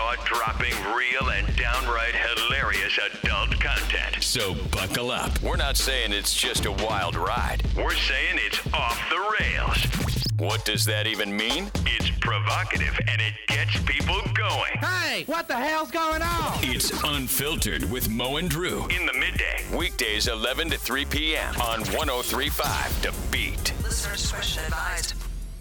jaw-dropping, real, and downright hilarious adult content. So buckle up. We're not saying it's just a wild ride. We're saying it's off the rails. What does that even mean? It's provocative, and it gets people going. Hey, what the hell's going on? It's Unfiltered with Mo and Drew. In the midday. Weekdays 11 to 3 p.m. on 103.5 The Beat. Listener discretion advised.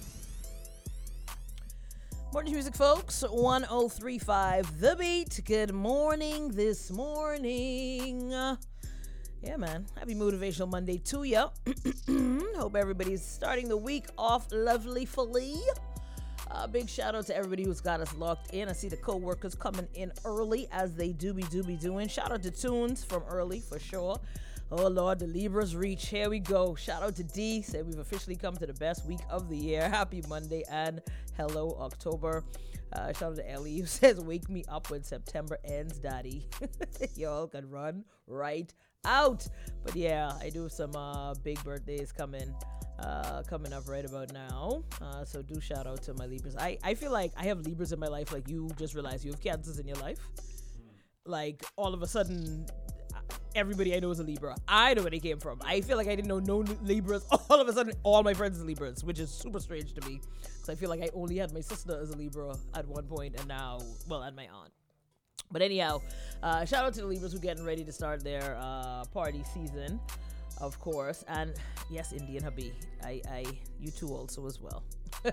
Morning music, folks. 103.5 The Beat. Good morning this morning. Yeah, man. Happy Motivational Monday to ya. Hope everybody's starting the week off lovely-fully. Big shout out to everybody who's got us locked in. I see the co-workers coming in early as they do be doing. Shout out to Tunes from early for sure. Oh Lord, the Libras reach. Here we go. Shout out to D. Said we've officially come to the best week of the year. Happy Monday and hello October. Shout out to Ellie who says, wake me up when September ends, daddy. Y'all can run right out. But yeah, I do have some big birthdays coming up right about now. So do shout out to my Libras. I feel like I have Libras in my life. Like you just realize you have Cancers in your life. Like all of a sudden, everybody I know is a Libra. I know where they came from. I feel like I didn't know no Libras. All of a sudden, all my friends are Libras, which is super strange to me. Because I feel like I only had my sister as a Libra at one point, and now, well, and my aunt. But anyhow, shout out to the Libras who are getting ready to start their party season, of course. And yes, Indian hubby. You too also as well.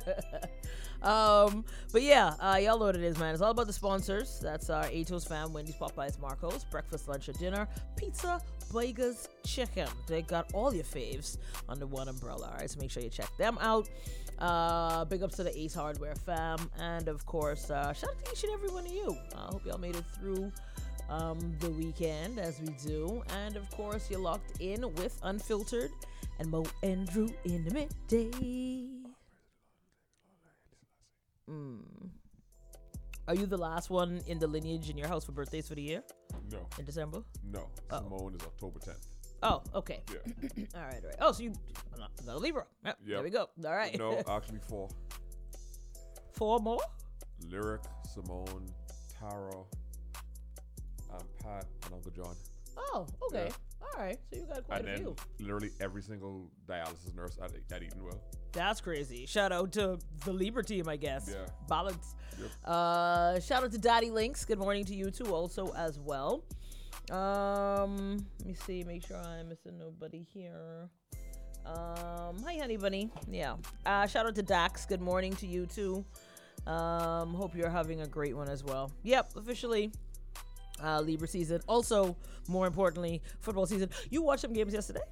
But yeah, y'all know what it is, man. It's all about the sponsors. That's our Atos fam, Wendy's, Popeyes, Marcos, breakfast, lunch, or dinner, pizza, burgers, chicken. They got all your faves under one umbrella. All right, so make sure you check them out. Big ups to the Ace Hardware fam, and of course, shout out to each and every one of you. I hope y'all made it through the weekend as we do, and of course, you're locked in with Unfiltered and Mo and Drew in the midday. Are you the last one in the lineage in your house for birthdays for the year? No. In December? No. Simone is October 10th. Oh, okay. Yeah. all right. Oh, so you another Libra. Yep. There we go. All right. No, actually 4. 4 more? Lyric, Simone, Tara, Pat, and Uncle John. Oh, okay. Yeah. All right. So you got quite a few. Literally every single dialysis nurse at Eatonville. That's crazy. Shout out to the Libra team, I guess. Yeah. Balance. Yep. Shout out to Daddy Links. Good morning to you too also as well. Let me see, make sure I'm missing nobody here. Hi honey bunny. Yeah. Shout out to Dax. Good morning to you too. Hope you're having a great one as well. Yep, officially Libra season. Also, more importantly, football season. You watched some games yesterday?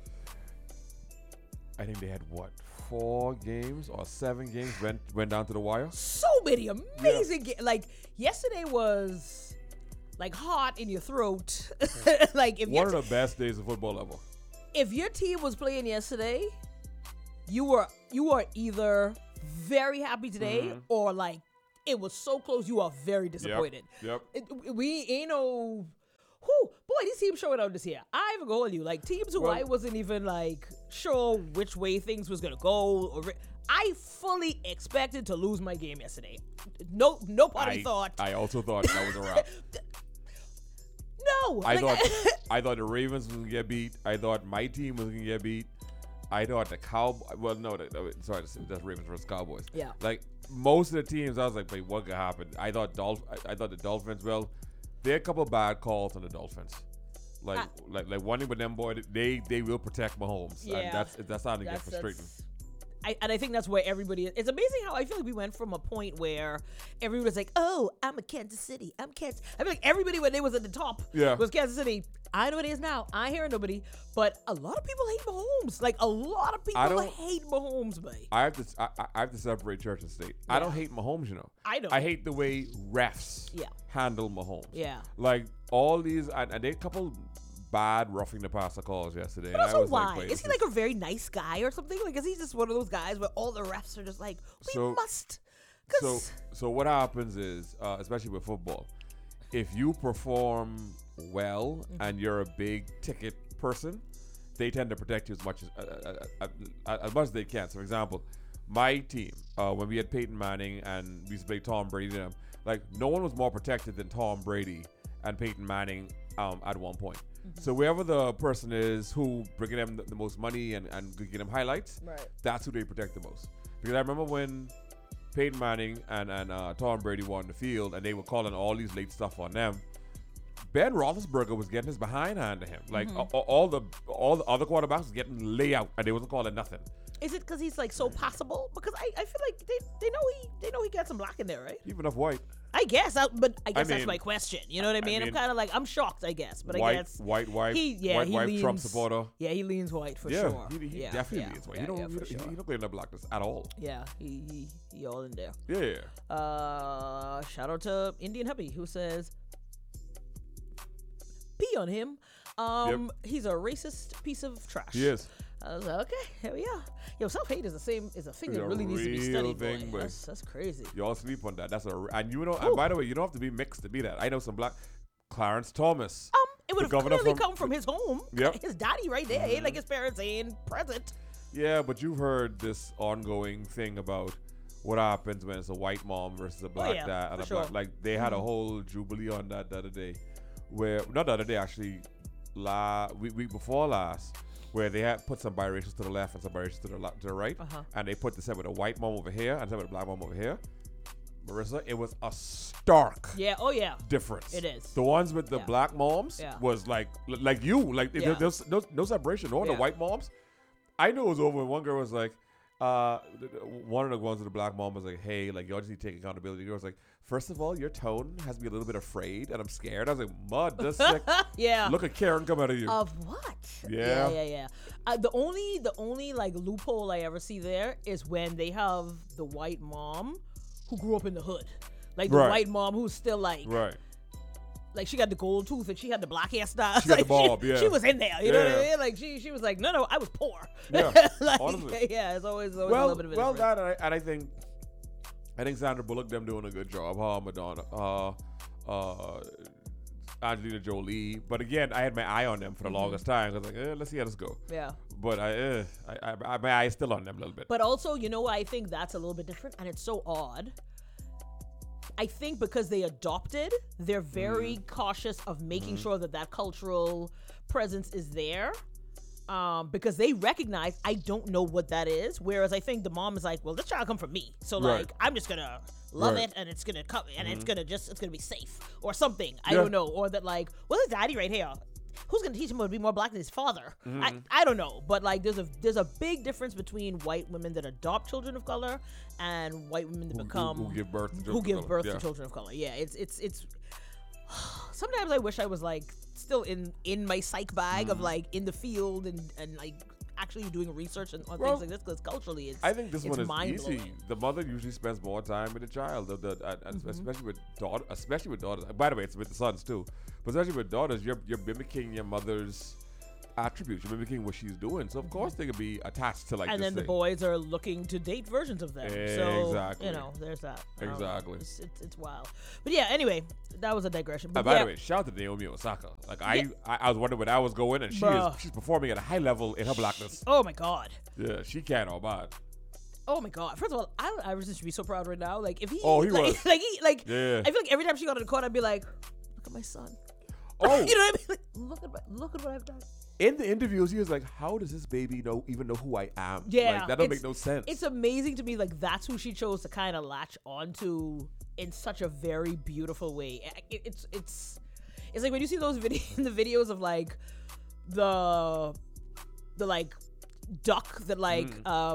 I think they had 4 games or 7 games went down to the wire. So many amazing games. Like yesterday was like hot in your throat. Like if one of the best days of football ever. If your team was playing yesterday, you are either very happy today or like it was so close you are very disappointed. Yep. We ain't no. Boy, these teams showing out this year. I even go on you like teams who I wasn't even like sure which way things was gonna go. Or I fully expected to lose my game yesterday. Nobody thought. I also thought that was a wrap. No, I thought the Ravens was gonna get beat. I thought my team was gonna get beat. I thought the Cowboys. Well, no, that's Ravens versus Cowboys. Yeah. Like most of the teams, I was like, wait, what could happen? I thought the Dolphins. Well, there are a couple of bad calls on the Dolphins. Like one thing with them, boy, they will protect Mahomes. Yeah. And that's starting to get frustrating. I think that's where everybody is. It's amazing how I feel like we went from a point where everyone was like, oh, I'm a Kansas City. I feel like everybody when they was at the top was Kansas City. I know what it is now. I hear nobody. But a lot of people hate Mahomes. Like, a lot of people hate Mahomes, man. I have to separate church and state. Yeah. I don't hate Mahomes, you know. I know. I hate the way refs handle Mahomes. Yeah. Like, all these, and they had a couple bad roughing the passer calls yesterday. But also why? Like, is he like a very nice guy or something? Like, is he just one of those guys where all the refs are just like, we must? So what happens is, especially with football, if you perform well and you're a big ticket person, they tend to protect you as much as they can. So, for example, my team, when we had Peyton Manning and we used to play Tom Brady, like no one was more protected than Tom Brady and Peyton Manning at one point. So wherever the person is who bringing them the most money and giving them highlights, that's who they protect the most. Because I remember when Peyton Manning and Tom Brady were on the field and they were calling all these late stuff on them, Ben Roethlisberger was getting his behind handed to him. Like all the other quarterbacks was getting layout and they wasn't calling nothing. Is it because he's like so passable? Because I feel like they know he got some black in there, right? Even enough white. I guess, but I guess mean, that's my question. You know what I mean? I'm kind of like, I'm shocked, I guess, but white, I guess white, he white leans, Trump supporter. Yeah, he leans white for Yeah, sure. he definitely leans white. He don't play in the blackness at all. Yeah, he all in there. Yeah. Shout out to Indian Hubby who says, pee on him. He's a racist piece of trash. He is. I was like, okay, here we are. Yo, self-hate is a thing It's that a really needs to be real studied, thing, boy. boy. That's crazy. Y'all sleep on that. And you know, and by the way, you don't have to be mixed to be that. I know some black. Clarence Thomas. It would have clearly come from his home. Yep. His daddy right there. Ain't like his parents ain't present. Yeah, but you've heard this ongoing thing about what happens when it's a white mom versus a black dad and a black. Like they had a whole jubilee on that the other day, where not the other day actually, week before last, where they had put some biracials to the left and some biracials to the right, and they put the set with a white mom over here and set with a black mom over here. Marissa, it was a stark difference. It is. The ones with the black moms was like there's no separation. The white moms, I knew it was over when one girl was like, one of the ones with the black mom was like, hey, like y'all just need to take accountability. The girl was like, first of all, your tone has me a little bit afraid and I'm scared. I was like, mud, that's like, look at Karen come out of you. Of what? Yeah. The only like loophole I ever see there is when they have the white mom who grew up in the hood, like the white mom who's still like, like she got the gold tooth and she had the black hairstyle. She got the bob, she was in there, you know what I mean? Like she was like, no, I was poor. Yeah, like, honestly. Yeah, it's always a little bit of a difference. That and I think Sandra Bullock them doing a good job. Madonna, Angelina Jolie. But again, I had my eye on them for the longest time. I was like, let's see how this go. Yeah. But my eye is still on them a little bit. But also, you know, I think that's a little bit different, and it's so odd. I think because they adopted, they're very cautious of making sure that cultural presence is there. Because they recognize I don't know what that is. Whereas I think the mom is like, well, this child come from me. So like, I'm just gonna love it and it's gonna come and it's gonna be safe or something. I don't know. Or that like, well, his daddy right here. Who's gonna teach him to be more black than his father? I don't know. But like there's a big difference between white women that adopt children of color and white women that who give birth to children of color. Yeah, it's sometimes I wish I was like still in my psych bag of like in the field and like actually doing research on things like this, because culturally I think this one is mind-blowing. easy. The mother usually spends more time with the child, especially with daughters. By the way, it's with the sons too, but especially with daughters, you're mimicking your mother's attributes. You're mimicking what she's doing, so of course they could be attached to like. And then the boys are looking to date versions of them. Exactly. So you know, there's that. Exactly. It's wild. But yeah. Anyway, that was a digression. But by the way, shout out to Naomi Osaka. Like I was wondering where that was going, and she's performing at a high level in her blackness. Oh my god. Yeah, she can't all bad. Oh my god! First of all, Iverson should be so proud right now. Like if he, he was. Yeah. I feel like every time she got on the court, I'd be like, look at my son. Oh, you know what I mean? Like, look at what I've done. In the interviews, he was like, how does this baby even know who I am? Yeah. Like, that don't make no sense. It's amazing to me, like, that's who she chose to kind of latch onto in such a very beautiful way. It's like when you see those videos of, like, the like, duck that, like,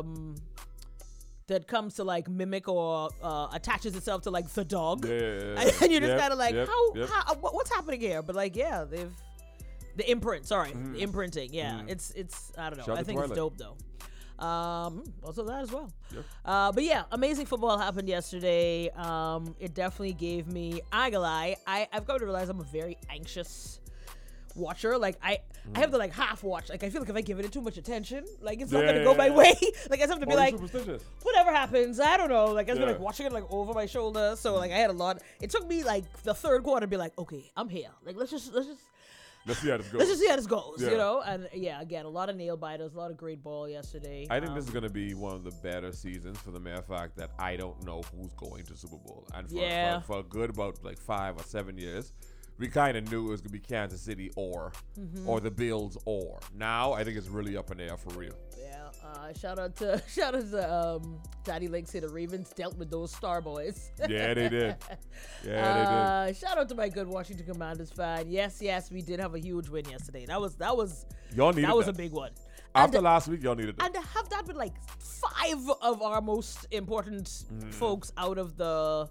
that comes to, like, mimic or attaches itself to, like, the dog. Yeah. And you're just kind of like, what's happening here? But, like, yeah, the imprint, the imprinting, it's I don't know. Shout I think Twilight. it's dope though. Also that as well. Yep. But yeah, amazing football happened yesterday. It definitely gave me. I ain't gonna lie, I've come to realize I'm a very anxious watcher. Like I have to like half watch. Like I feel like if I give it too much attention, like it's not gonna go my way. Like I just have to be like, whatever happens, I don't know. Like I was like watching it like over my shoulder. So like I had a lot. It took me like the third quarter to be like, okay, I'm here. Like let's just Let's see how this goes. Let's just see how this goes, Yeah. you know? And yeah, again, a lot of nail biters, a lot of great ball yesterday. I think this is going to be one of the better seasons for the mere fact that I don't know who's going to Super Bowl. And for a good about like 5 or 7 years, we kind of knew it was going to be Kansas City or the Bills or. Now I think it's really up in the air for real. Yeah, shout out to Daddy Lake said the Ravens dealt with those Star Boys. Yeah, they did. Yeah, they Shout out to my good Washington Commanders fan. Yes, we did have a huge win yesterday. That was Y'all needed that was that. a big one. After last week, y'all needed that. And to have that with like 5 of our most important folks out of the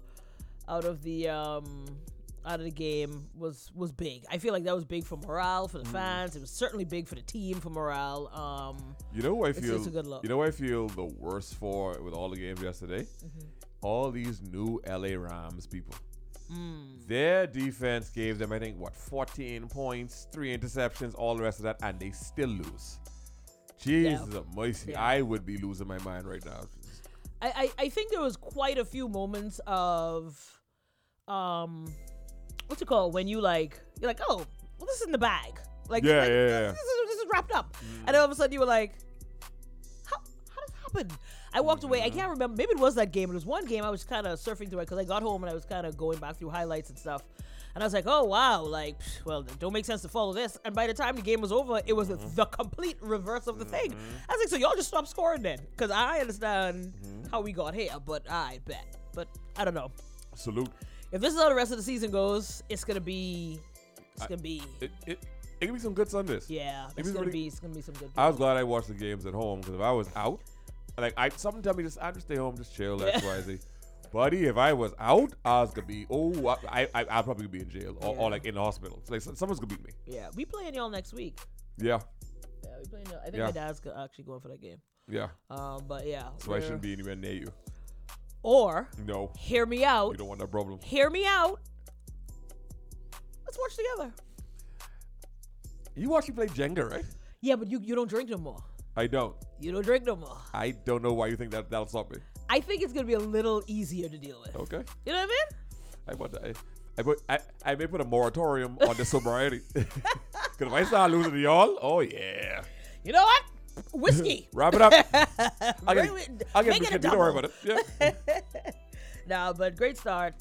game was big. I feel like that was big for morale for the fans. It was certainly big for the team for morale. You know who I it's feel? just a good look. You know who I feel the worst for with all the games yesterday? All these new LA Rams people. Their defense gave them, I think, 14 points, 3 interceptions, all the rest of that, and they still lose. Jesus almighty, Yeah. I would be losing my mind right now. I think there was quite a few moments of what's it called when you're like, oh, well, this is in the bag. Like, Yeah. This is wrapped up. And all of a sudden you were like, how does this happen? I walked away. I can't remember. Maybe it was that game. It was one game I was kind of surfing through it because I got home and I was kind of going back through highlights and stuff. And I was like, oh, wow. Like, well, it don't make sense to follow this. And by the time the game was over, it was the complete reverse of the thing. I was like, so y'all just stop scoring then? Because I understand how we got here, but I bet. But I don't know. Salute. If this is how the rest of the season goes, it's gonna be. It can be some good Sundays. Yeah, It it's was gonna really- be some good. I was glad I watched the games at home because if I was out, something tell me I just stay home, just chill, X, Y, Z. Buddy, if I was out, I was gonna be I'd probably be in jail or like in the hospital. It's like someone's gonna beat me. Yeah, we playing y'all next week. Yeah, Yeah, we playing y'all. I think Yeah. my dad's actually going for that game. yeah. But yeah. So I shouldn't be anywhere near you. Or No, hear me out. you don't want that problem. Hear me out. Let's watch together. You watch me play Jenga, right? Yeah, but you don't drink no more. I don't. You don't drink no more. I don't know why you think that'll stop me. I think it's gonna be a little easier to deal with. Okay. You know what I mean? I may put a moratorium on the sobriety. Because if I start losing to y'all, oh yeah. You know what? Whiskey. Wrap it up. I'll Make get it a you don't worry double. about it. Yeah. Nah, but great start.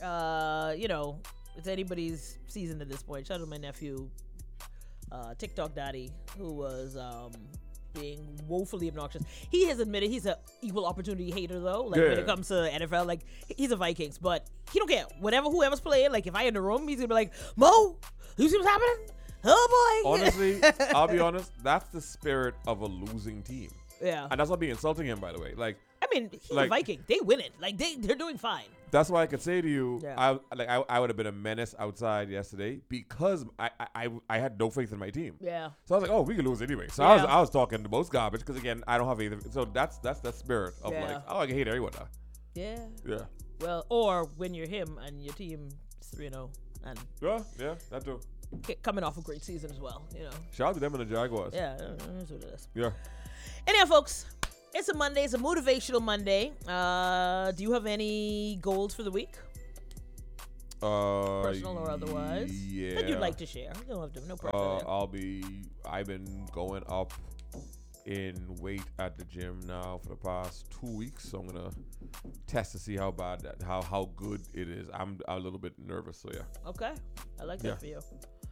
It's anybody's season at this point. Shout out to my nephew, TikTok Daddy, who was being woefully obnoxious. He has admitted he's an equal opportunity hater, though. Like, when Yeah. it comes to NFL, like, he's a Vikings, but he don't care. Whoever's playing, like, if I in the room, he's gonna be like, Mo, you see what's happening? Oh, boy. Honestly, I'll be honest, that's the spirit of a losing team. Yeah. And that's not being insulting him, by the way. Like, I mean, he's a like- Viking. They win it. Like, they're doing fine. that's why I could say to you, Yeah. I would have been a menace outside yesterday because I had no faith in my team. Yeah. So I was like, oh, we can lose anyway. So Yeah. I was talking the most garbage because again, I don't have anything. So that's that spirit of Yeah. like, oh, I can hate everyone now. Yeah. Yeah. Well, or when you're him and your team is 3-0 and Yeah, that too. coming off a great season as well, you know. Shout out to them and the Jaguars. Yeah, that's what it is. Yeah. Anyhow, folks, it's a Monday. It's a motivational Monday. Do you have any goals for the week? Personal or otherwise? Yeah. That you'd like to share. You don't have to, no pressure there. I've been going up in weight at the gym now for the past 2 weeks, so I'm gonna test to see how good it is. I'm a little bit nervous, so yeah. Okay. I like Yeah. that for you.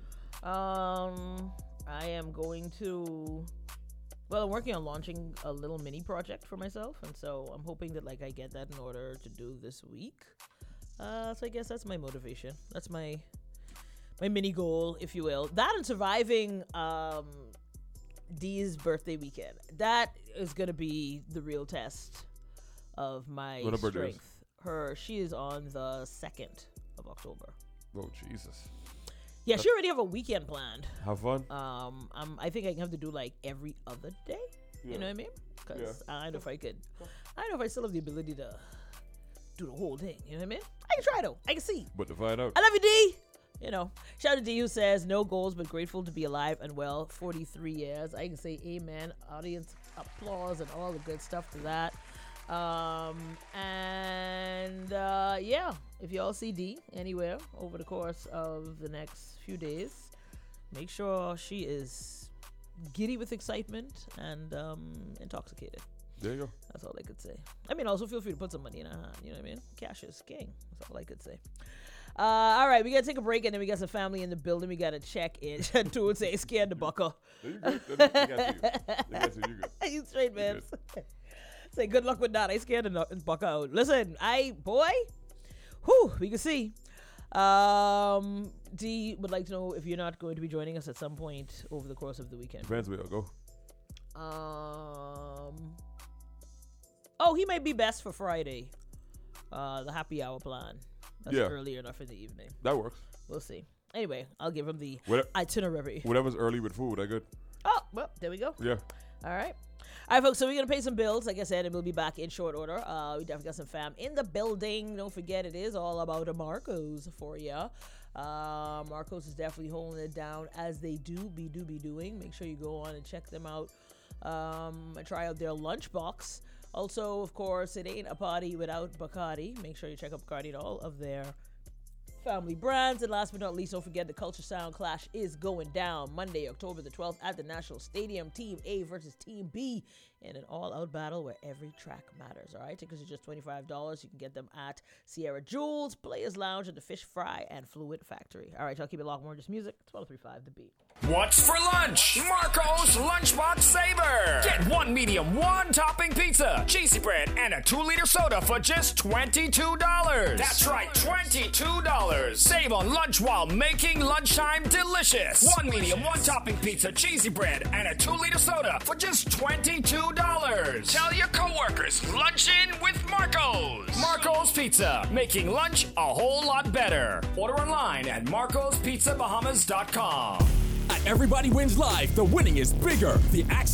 I am going to... Well, I'm working on launching a little mini project for myself, and so I'm hoping that I get that in order to do this week. So I guess that's my motivation. That's my mini goal, if you will. That and surviving Dee's birthday weekend. That is gonna be the real test of my When her birthday is? strength. She is on the 2nd of October. Oh Jesus. Yeah, she already have a weekend planned. Have fun. I think I can have to do every other day. You know what I mean? Because I don't know if I could. I don't know if I still have the ability to do the whole thing. You know what I mean? I can try though. I can see. But to find out. I love you, D. You know, shout out to D who says no goals but grateful to be alive and well. 43 years. I can say amen. Audience applause and all the good stuff to that. Yeah, if y'all see D anywhere over the course of the next few days, make sure she is giddy with excitement and intoxicated. There you go. That's all I could say. I mean, also feel free to put some money in her hand. You know what I mean? Cash is king. That's all I could say. All right, we got to take a break, and then we got some family in the building. We got to check in. Dude say, scared the buckle. You good? You good. You straight, man. Say, good luck with that. I scared the buckle out. Listen, we can see. D would like to know if you're not going to be joining us at some point over the course of the weekend. Depends where you'll go. Oh, he might be best for Friday. The happy hour plan. That's early enough in the evening. That works. We'll see. Anyway, I'll give him the itinerary. Whatever's early with food, I good. Oh, well, there we go. Yeah. All right. All right, folks, so we're going to pay some bills, like I said, and we'll be back in short order. We definitely got some fam in the building. Don't forget, it is all about a Marco's for you. Marco's is definitely holding it down as they be doing. Make sure you go on and check them out. Try out their lunchbox. Also, of course, it ain't a party without Bacardi. Make sure you check out Bacardi and all of their family brands. And last but not least, don't forget the Culture Sound Clash is going down Monday, October the 12th at the National Stadium. Team A versus Team B in an all-out battle where every track matters. All right, tickets are just $25. You can get them at Sierra Jewels, Players Lounge, and the Fish Fry and Fluid Factory. All right, y'all keep it locked. More just music. 1235 The Beat. What's for lunch? Marco's Lunchbox Saver. Get one medium, one topping pizza, cheesy bread, and a 2-liter soda for just $22. That's right, $22. Save on lunch while making lunchtime delicious. One medium, one topping pizza, cheesy bread, and a 2-liter soda for just $22. Tell your coworkers, lunch in with Marco's. Marco's Pizza, making lunch a whole lot better. Order online at marcospizzabahamas.com. At Everybody Wins Live, the winning is bigger. The